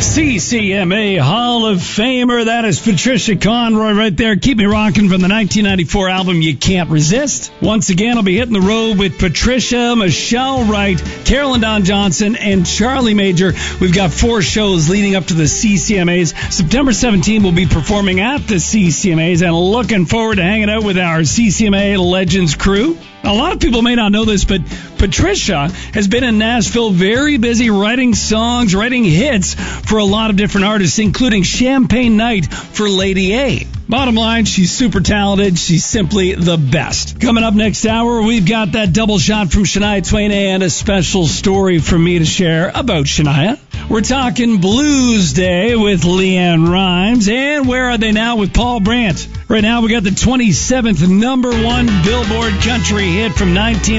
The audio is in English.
CCMA Hall of Famer. That is Patricia Conroy right there. Keep Me Rockin' from the 1994 album You Can't Resist. Once again, I'll be hitting the road with Patricia, Michelle Wright, Carolyn Dawn Johnson, and Charlie Major. We've got 4 shows leading up to the CCMAs. September 17th, we'll be performing at the CCMAs, and looking forward to hanging out with our CCMA Legends crew. A lot of people may not know this, but Patricia has been in Nashville very busy writing songs, writing hits for a lot of different artists, including Champagne Night for Lady A. Bottom line, she's super talented. She's simply the best. Coming up next hour, we've got that double shot from Shania Twain and a special story from me to share about Shania. We're talking Blues Day with Leanne Rimes. And Where Are They Now with Paul Brandt. Right now, we got the 27th #1 Billboard country hit from